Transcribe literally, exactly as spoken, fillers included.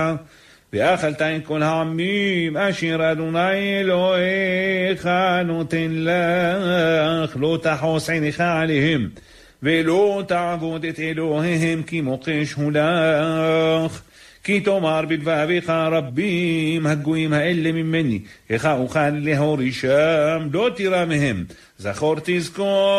ואכלת את כל העמים אשר אדוני אלוהיך נותן לך, לא תחוס עיניך עליהם, ולא תעבוד את אלוהיהם כי מוקש הוא לך. כי תאמר בלבביך רבים הגויים האלה ממני, איך אוכל להורישם, לא תירא מהם, זכור תזכור